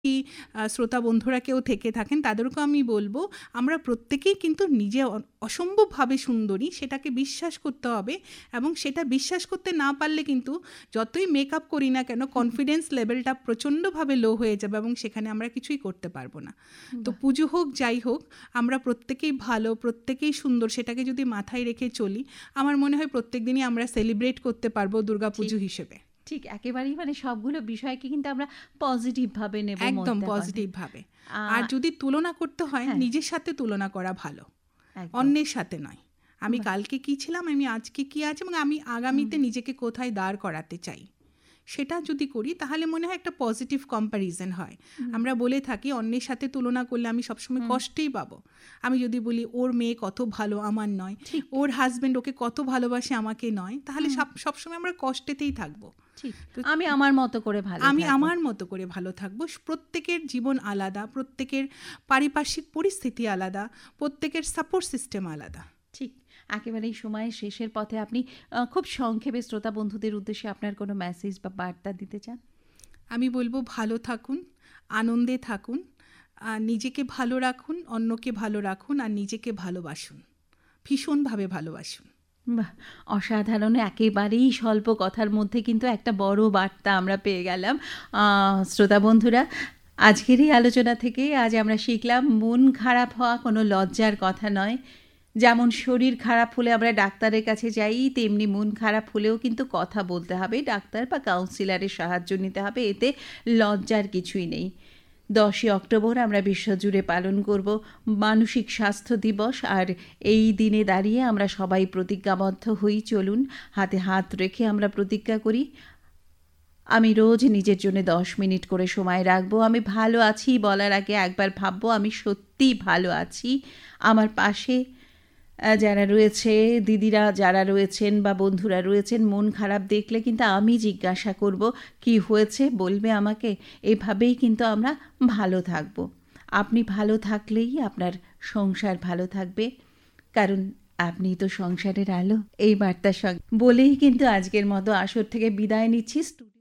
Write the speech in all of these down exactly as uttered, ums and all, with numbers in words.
শ্রোতা বন্ধুরা কেউ থেকে থাকেন তাদেরকে আমি বলবো আমরা প্রত্যেকেই কিন্তু নিজে অসম্ভবভাবে সুন্দরী, সেটাকে বিশ্বাস করতে হবে। এবং সেটা বিশ্বাস করতে না পারলে কিন্তু যতই মেকআপ করি না কেন কনফিডেন্স লেভেলটা প্রচণ্ডভাবে লো হয়ে যাবে এবং সেখানে আমরা কিছুই করতে পারবো না। তো পুজো হোক যাই হোক আমরা প্রত্যেকেই ভালো, প্রত্যেকেই সুন্দর, সেটাকে যদি মাথায় রেখে চলি আমার মনে হয় প্রত্যেক দিনই আমরা সেলিব্রেট করতে পারবো দুর্গা পুজো হিসেবে। ঠিক, একেবারেই মানে সবগুলো বিষয়কে কিন্তু আমরা পজিটিভ ভাবে নেব, একদম পজিটিভ ভাবে। আর যদি তুলনা করতে হয় নিজের সাথে তুলনা করা ভালো, অন্যের সাথে নয়। আমি কালকে কি ছিলাম, আমি আজকে কি আছি এবং আমি আগামীতে নিজেকে কোথায় দাঁড় করাতে চাই সেটা যদি করি তাহলে মনে হয় একটা পজিটিভ কম্প্যারিজন হয়। আমরা বলে থাকি অন্যের সাথে তুলনা করলে আমি সবসময় কষ্টেই পাবো। আমি যদি বলি ওর মেয়ে কত ভালো আমার নয়, ওর হাজবেন্ড ওকে কত ভালোবাসে আমাকে নয়, তাহলে সব সবসময় আমরা কষ্টেতেই থাকবো। আমি আমার মতো করে ভালো আমি আমার মতো করে ভালো থাকবো। প্রত্যেকের জীবন আলাদা, প্রত্যেকের পারিপার্শ্বিক পরিস্থিতি আলাদা, প্রত্যেকের সাপোর্ট সিস্টেম আলাদা। ঠিক, একেবারেই সময়ের শেষের পথে আপনি খুব সংক্ষেপে শ্রোতা বন্ধুদের উদ্দেশ্যে আপনার কোনো মেসেজ বা বার্তা দিতে চান? আমি বলবো ভালো থাকুন, আনন্দে থাকুন, নিজেকে ভালো রাখুন, অন্যকে ভালো রাখুন আর নিজেকে ভালোবাসুন, ভীষণভাবে ভালোবাসুন। বাহ, অসাধারণ! একেবারেই স্বল্প কথার মধ্যে কিন্তু একটা বড় বার্তা আমরা পেয়ে গেলাম। শ্রোতা বন্ধুরা, আজকের এই আলোচনা থেকে আজ আমরা শিখলাম মন খারাপ হওয়া কোনো লজ্জার কথা নয়। যেমন শরীর খারাপ হলে আমরা ডাক্তারের কাছে যাই, তেমনি মন খারাপ হলেও কিন্তু কথা বলতে হবে, ডাক্তার বা কাউন্সিলরের সাহায্য নিতে হবে, এতে লজ্জার কিছুই নেই। দশই অক্টোবর আমরা বিশ্বজুড়ে পালন করব মানসিক স্বাস্থ্য দিবস। আর এই দিনে দাঁড়িয়ে আমরা সবাই প্রতিজ্ঞাবদ্ধ হই, চলুন হাতে হাত রেখে আমরা প্রতিজ্ঞা করি, আমি রোজ নিজের জন্য দশ মিনিট করে সময় রাখবো। আমি ভালো আছি বলার আগে একবার ভাববো আমি সত্যিই ভালো আছি। আমার পাশে যারা রয়েছে, দিদিরা যারা রয়েছেন বা বন্ধুরা রয়েছেন, মন খারাপ দেখলে কিন্তু আমি জিজ্ঞাসা করব কি হয়েছে, বলবে আমাকে। এভাবেই কিন্তু আমরা ভালো থাকব। আপনি ভালো থাকলেই আপনার সংসার ভালো থাকবে, কারণ আপনি তো সংসারের আলো। এই বার্তার সঙ্গে বলেই কিন্তু আজকের মতো আসর থেকে বিদায় নিচ্ছি।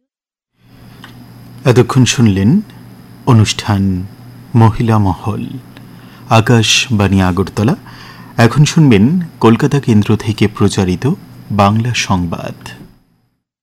এতক্ষণ শুনলেন অনুষ্ঠান মহিলা মহল, আকাশবাণী আগরতলা। এখন শুনবেন কলকাতা কেন্দ্র থেকে প্রচারিত বাংলা সংবাদ।